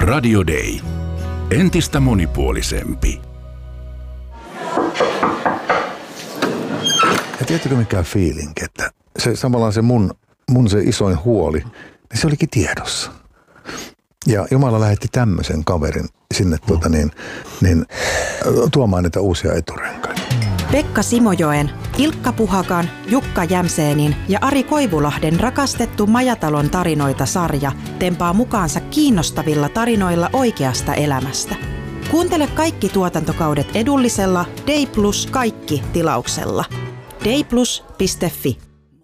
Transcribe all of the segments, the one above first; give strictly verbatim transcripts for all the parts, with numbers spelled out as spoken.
Radio Day. Entistä monipuolisempi. Ja tiedätkö mikä fiilinki, että se samalla se mun, mun se isoin huoli, niin se olikin tiedossa. Ja Jumala lähetti tämmöisen kaverin sinne tuota niin, niin, tuomaan niitä uusia eturenkaita. Pekka Simojoen, Ilkka Puhakan, Jukka Jämseenin ja Ari Koivulahden rakastettu Majatalon tarinoita-sarja tempaa mukaansa kiinnostavilla tarinoilla oikeasta elämästä. Kuuntele kaikki tuotantokaudet edullisella Day Plus kaikki -tilauksella. dayplus piste fi.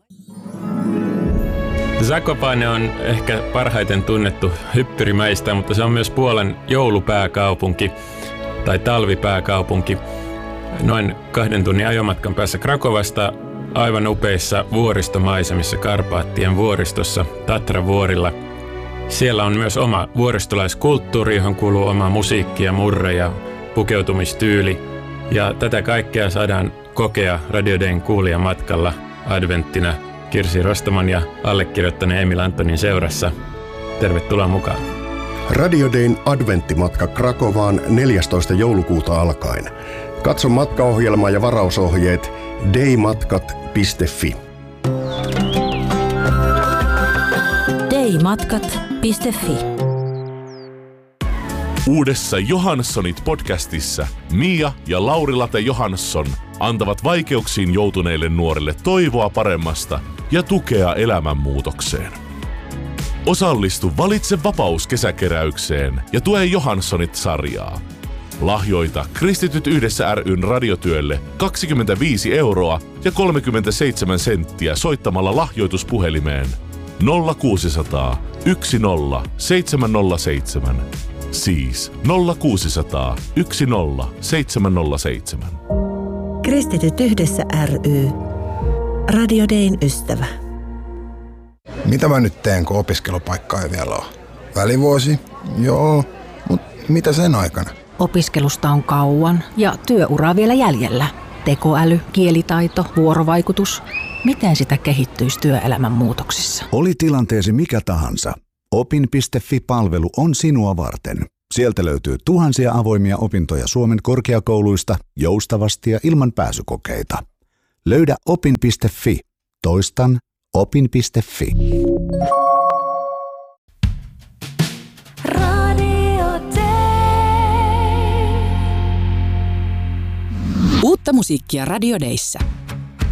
Zakopane on ehkä parhaiten tunnettu hyppyrimäistä, mutta se on myös Puolan joulupääkaupunki tai talvipääkaupunki. Noin kahden tunnin ajomatkan päässä Krakovasta, aivan upeissa vuoristomaisemissa Karpaattien vuoristossa Tatra-vuorilla. Siellä on myös oma vuoristolaiskulttuuri, johon kuuluu oma musiikki ja murre ja pukeutumistyyli. Ja tätä kaikkea saadaan kokea Radio Dayn kuulijamatkalla adventtina Kirsi Rostaman ja allekirjoittaneen Emil Antonin seurassa. Tervetuloa mukaan. Radio Dayn adventtimatka Krakovaan neljästoista joulukuuta alkaen. Katso matkaohjelma ja varausohjeet daymatkat piste fi. daymatkat piste fi. Uudessa Johanssonit-podcastissa Mia ja Lauri-Late Johansson antavat vaikeuksiin joutuneille nuorille toivoa paremmasta ja tukea elämänmuutokseen. Osallistu Valitse vapaus -kesäkeräykseen ja tue Johanssonit-sarjaa. Lahjoita Kristityt yhdessä ry:n radiotyölle kaksikymmentäviisi euroa ja kolmekymmentäseitsemän senttiä soittamalla lahjoituspuhelimeen nolla kuusisataa yksi nolla seitsemän nolla seitsemän. Siis nolla kuusisataa yksi nolla seitsemän nolla seitsemän. Kristityt yhdessä ry. Radio Dayn ystävä. Mitä mä nyt teen, kun opiskelupaikkaa ei vielä ole? Välivuosi? Joo, mutta mitä sen aikana? Opiskelusta on kauan ja työuraa vielä jäljellä. Tekoäly, kielitaito, vuorovaikutus. Miten sitä kehittyisi työelämän muutoksissa? Oli tilanteesi mikä tahansa. Opin piste fi-palvelu on sinua varten. Sieltä löytyy tuhansia avoimia opintoja Suomen korkeakouluista joustavasti ja ilman pääsykokeita. Löydä opin piste fi. Toistan opin piste fi. Uutta musiikkia Radio Dayssä.